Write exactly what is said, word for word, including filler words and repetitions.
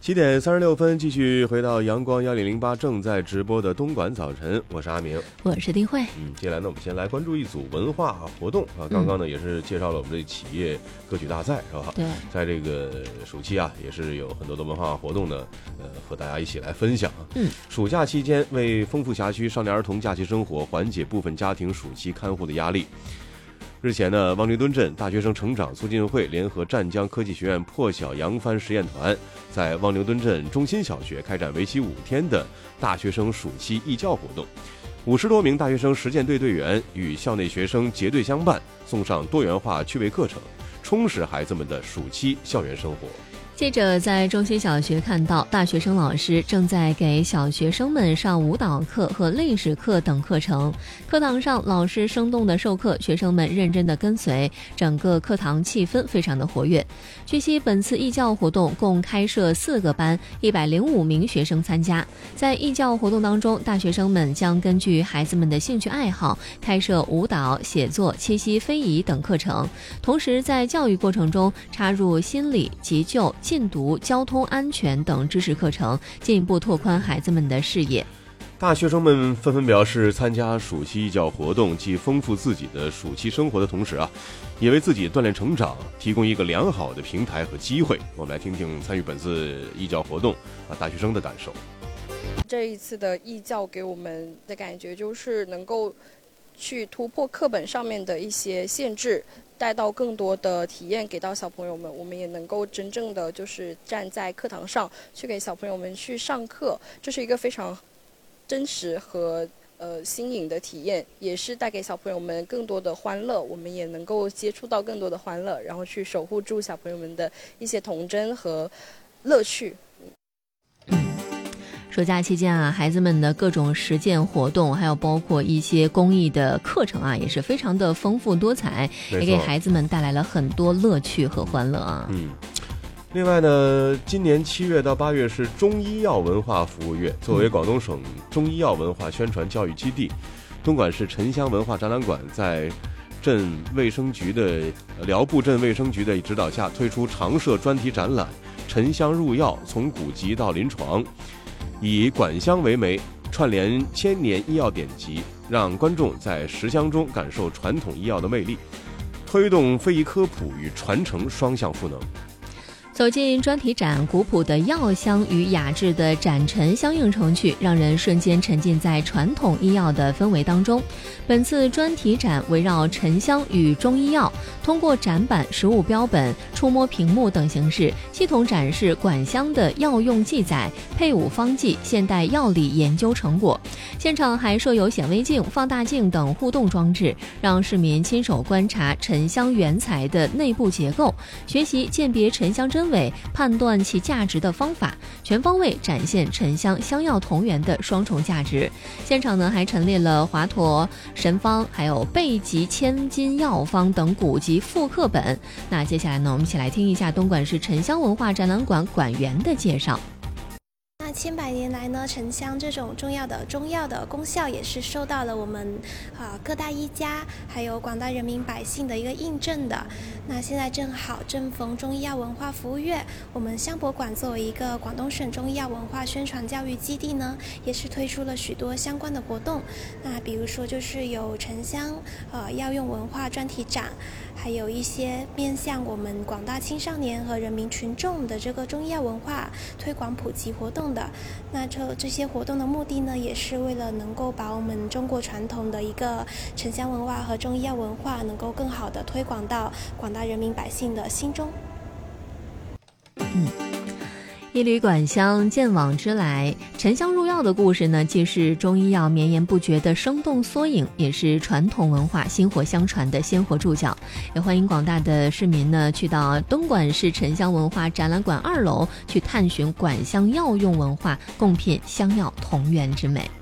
七点三十六分，继续回到阳光幺零零八正在直播的东莞早晨，我是阿明， 我是丁慧。 嗯，接下来呢，我们先来关注一组文化活动啊。刚刚呢，也是介绍了我们的企业歌曲大赛，是吧？ 对， 在这个暑期啊，也是有很多的文化活动呢，呃，和大家一起来分享。 嗯， 暑假期间，为丰富辖区少年儿童假期生活，缓解部分家庭暑期看护的压力。日前呢，望牛墩镇大学生成长促进会联合湛江科技学院破晓扬帆实验团，在望牛墩镇中心小学开展为期五天的大学生暑期义教活动。五十多名大学生实践队队员与校内学生结对相伴，送上多元化趣味课程，充实孩子们的暑期校园生活。 记者在中心小学看到，大学生老师正在给小学生们上舞蹈课和历史课等课程。课堂上，老师生动的授课，学生们认真的跟随，整个课堂气氛非常的活跃。据悉，本次义教活动共开设四个班，一百零五名学生参加。在义教活动当中，大学生们将根据孩子们的兴趣爱好，开设舞蹈、写作、七夕非遗等课程，同时在教育过程中插入心理、急救、禁毒、交通安全等知识课程，进一步拓宽孩子们的视野。 大学生们纷纷表示，参加暑期义教活动既丰富自己的暑期生活的同时啊，也为自己锻炼成长提供一个良好的平台和机会。我们来听听参与本次义教活动啊大学生的感受。 这一次的义教给我们的感觉就是能够去突破课本上面的一些限制，带到更多的体验给到小朋友们，我们也能够真正的就是站在课堂上去给小朋友们去上课，这是一个非常真实和呃新颖的体验，也是带给小朋友们更多的欢乐，我们也能够接触到更多的欢乐，然后去守护住小朋友们的一些童真和乐趣。 暑假期间啊，孩子们的各种实践活动，还有包括一些公益的课程啊，也是非常的丰富多彩，也给孩子们带来了很多乐趣和欢乐啊。 嗯，另外呢，今年七月到八月是中医药文化服务月。作为广东省中医药文化宣传教育基地，东莞市沉香文化展览馆在镇卫生局的辽埠镇卫生局的指导下，推出常设专题展览《沉香入药：从古籍到临床》。以管香为媒，串联千年医药典籍，让观众在食香中感受传统医药的魅力，推动非遗科普与传承双向赋能。 走进专题展，古朴的药香与雅致的展陈相映成趣，让人瞬间沉浸在传统医药的氛围当中。本次专题展围绕沉香与中医药，通过展板、实物标本、触摸屏幕等形式，系统展示管香的药用记载、配伍方剂、现代药理研究成果。现场还设有显微镜、放大镜等互动装置，让市民亲手观察沉香原材的内部结构，学习鉴别沉香真伪、判断其价值的方法，全方位展现沉香香药同源的双重价值。现场呢还陈列了华佗神方，还有备急千金药方等古籍复刻本。那接下来呢，我们一起来听一下东莞市沉香文化展览馆馆员的介绍。 那千百年来呢，沉香这种重要的中药的功效也是受到了我们啊、呃、各大医家还有广大人民百姓的一个印证的。那现在正好正逢中医药文化服务月，我们香博馆作为一个广东省中医药文化宣传教育基地呢，也是推出了许多相关的活动。那比如说就是有沉香呃药用文化专题展，还有一些面向我们广大青少年和人民群众的这个中医药文化推广普及活动的。那这这些活动的目的呢，也是为了能够把我们中国传统的一个沉香文化和中医药文化能够更好的推广到广大人民百姓的心中。 嗯，一缕管香，见往知来。沉香入药的故事呢，既是中医药绵延不绝的生动缩影，也是传统文化薪火相传的鲜活注脚。也欢迎广大的市民呢，去到东莞市沉香文化展览馆二楼去探寻管香药用文化，共品香药同源之美。